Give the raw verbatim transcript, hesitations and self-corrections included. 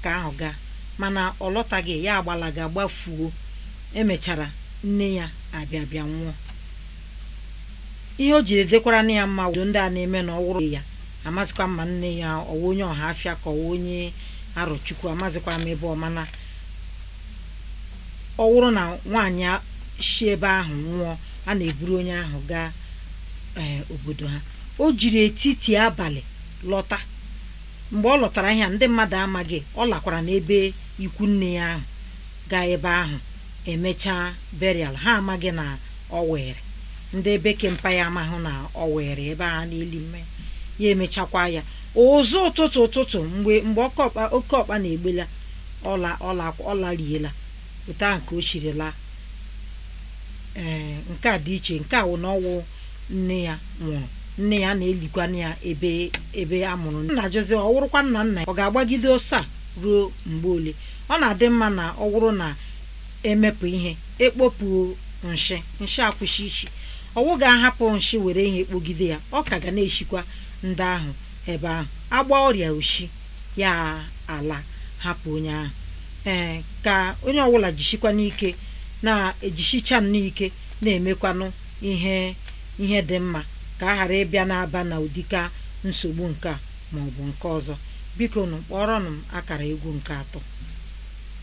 ka ahụ gaa mana ọ lọtaghị ya agbalaga gbafuo emechara nne ya abịa bịa nwụọ ihe o jiri dekwara na ya mma obodo ndị a na-eme na ọwụrụ ya amazịkwa mma nne ya ọwa onye ọha afịa ka ọwa onye arụchukwu amazịkwa m ebe ọ mana ọwụrụ na nwaanyị si ebe ahụ nwụọ a na-eburu onye ahụ gaa obodo ha o jiri etiti abalị lọta mgbe ọ lọtara ihe ndị mmadụ amaghị ọ lakwara n'ebe ikwu nne ya ahụ gaa ebe ahụ emechaa burial ha amaghị na ọ were ndị bekee mpa ya amahụ na ọ were ebe a n'eli mmanya ya emechakwa ya ụzọ ụtụtụ ụtụtụ mgbe mgbe oke ọkpa oke ọkpa na-egbela ọla ọla ọla riela ụta nke o chirila ee nke a dị iche nke a wụ na ọwụ nne ya nwụrụ nne ya na-elikwa ya ebe ebe a mụrụ nna Jose ọ wụrụkwa nna nna ya ọ ga-agbagide ọsa ruo mgbe ole ọ na-adị mma na ọ wụrụ na emepụ ihe ekpopụ nshi nshi akwụshi ichi ọwụ ga-ahapụ nshi were ihe ekpogide ya ọ ka ga na-eshikwa ndị ahụ ebe ahụ agba ọrịa oshi ya ala hapụ onye ahụ ee ka onye ọbụla jishikwa n'ike na-ejishicha n'ike na-emekwanụ ihe ihe dị mma ka a ghara ịbịa n'aba na ụdịka nsogbu nke a maọbụ nke ọzọ biko nụ kpọrọ nụ akara egwu nke atọ.